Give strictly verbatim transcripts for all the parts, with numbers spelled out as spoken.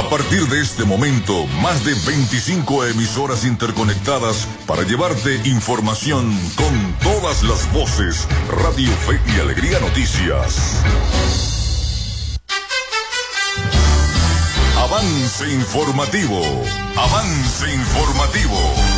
partir de este momento, más de veinticinco emisoras interconectadas para llevarte información con todas las voces. Radio Fe y Alegría Noticias. Avance informativo. Avance informativo.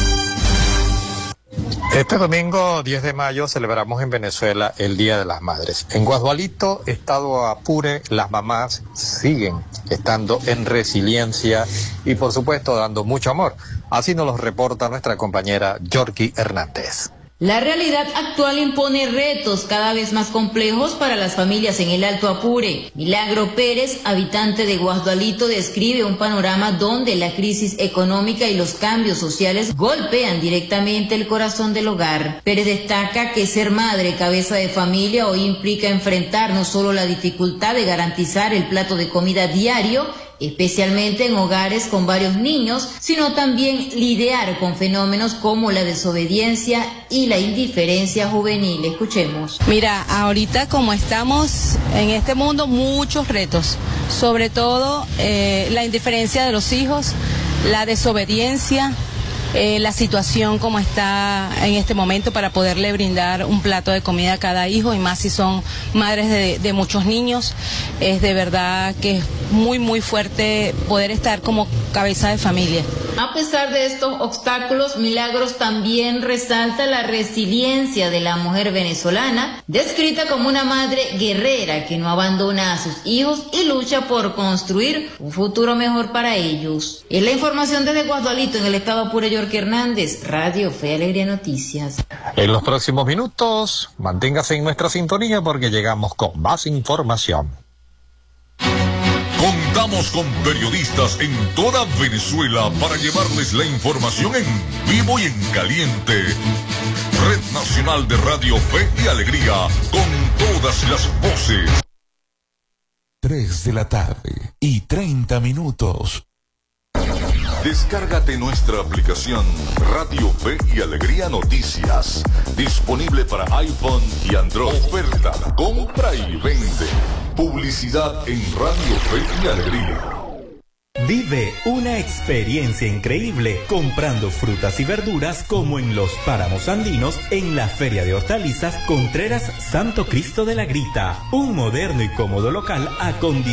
Este domingo diez de mayo celebramos en Venezuela el Día de las Madres. En Guasdualito, estado Apure, las mamás siguen estando en resiliencia y por supuesto dando mucho amor. Así nos lo reporta nuestra compañera Yorky Hernández. La realidad actual impone retos cada vez más complejos para las familias en el Alto Apure. Milagro Pérez, habitante de Guasdualito, describe un panorama donde la crisis económica y los cambios sociales golpean directamente el corazón del hogar. Pérez destaca que ser madre, cabeza de familia, hoy implica enfrentar no solo la dificultad de garantizar el plato de comida diario, especialmente en hogares con varios niños, sino también lidiar con fenómenos como la desobediencia y la indiferencia juvenil. Escuchemos. Mira, ahorita como estamos en este mundo, muchos retos, sobre todo eh, la indiferencia de los hijos, la desobediencia, eh, la situación como está en este momento para poderle brindar un plato de comida a cada hijo, y más si son madres de, de muchos niños. Es de verdad que es muy muy fuerte poder estar como cabeza de familia. A pesar de estos obstáculos, Milagros también resalta la resiliencia de la mujer venezolana, descrita como una madre guerrera que no abandona a sus hijos y lucha por construir un futuro mejor para ellos. Es la información desde Guasdualito, en el estado Apure. Yorky Hernández, Radio Fe Alegría Noticias. En los próximos minutos, manténgase en nuestra sintonía porque llegamos con más información. Contamos con periodistas en toda Venezuela para llevarles la información en vivo y en caliente. Red Nacional de Radio Fe y Alegría, con todas las voces. tres de la tarde y treinta minutos. Descárgate nuestra aplicación Radio Fe y Alegría Noticias, disponible para iPhone y Android. Oferta, compra y vende. Publicidad en Radio Fe y Alegría. Vive una experiencia increíble comprando frutas y verduras como en los páramos andinos en la Feria de Hortalizas Contreras Santo Cristo de la Grita. Un moderno y cómodo local acondicionado